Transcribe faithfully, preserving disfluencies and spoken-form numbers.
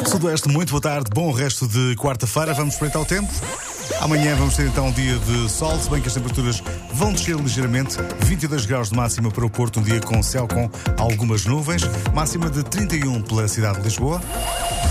Sudoeste, muito boa tarde, bom resto de quarta-feira. Vamos espreitar o tempo. Amanhã vamos ter então um dia de sol, se bem que as temperaturas vão descer ligeiramente. vinte e dois graus de máxima para o Porto, um dia com céu com algumas nuvens. Máxima de trinta e um pela cidade de Lisboa.